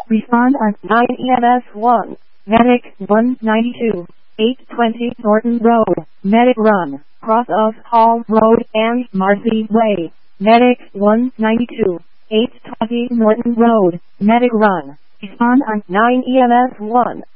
Respond on 9 EMS 1. Medic 192. 820 Norton Road. Medic run. Cross of Hall Road and Marcy Way. Medic 192. 820 Norton Road. Medic run. Respond on 9 EMS 1.